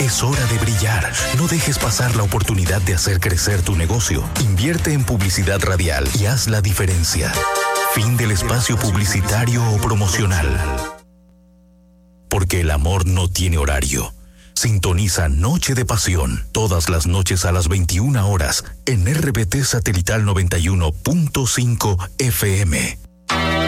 Es hora de brillar. No dejes pasar la oportunidad de hacer crecer tu negocio. Invierte en publicidad radial y haz la diferencia. Fin del espacio publicitario o promocional. Porque el amor no tiene horario. Sintoniza Noche de Pasión todas las noches a las 21 horas en RBT Satelital 91.5 FM.